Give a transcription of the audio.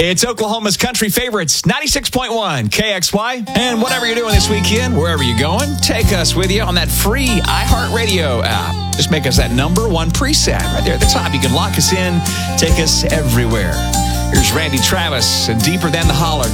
It's Oklahoma's country favorites, 96.1 KXY. And whatever you're doing this weekend, wherever you're going, take us with you on that free iHeartRadio app. Just make us that number one preset right there at the top. You can lock us in, take us everywhere. Here's Randy Travis and Deeper Than the Holler.